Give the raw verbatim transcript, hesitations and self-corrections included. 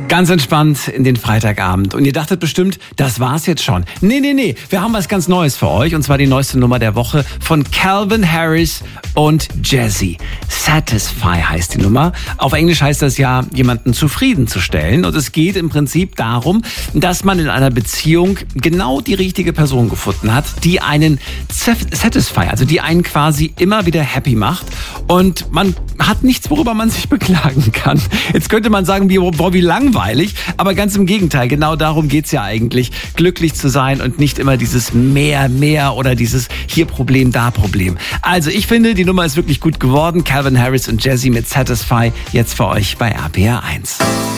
Ganz entspannt in den Freitagabend. Und ihr dachtet bestimmt, das war's jetzt schon. Nee, nee, nee. Wir haben was ganz Neues für euch. Und zwar die neueste Nummer der Woche von Calvin Harris und Jazzy. Satisfy heißt die Nummer. Auf Englisch heißt das ja, jemanden zufriedenzustellen. Und es geht im Prinzip darum, dass man in einer Beziehung genau die richtige Person gefunden hat, die einen satisfy, also die einen quasi immer wieder happy macht. Und man hat nichts, worüber man sich beklagen kann. Jetzt könnte man sagen, wie, boah, wie langweilig. Aber ganz im Gegenteil, genau darum geht's ja eigentlich. Glücklich zu sein und nicht immer dieses mehr, mehr oder dieses hier Problem, da Problem. Also ich finde, die Nummer ist wirklich gut geworden. Calvin Harris und Jazzy mit Satisfy jetzt für euch bei R P R eins.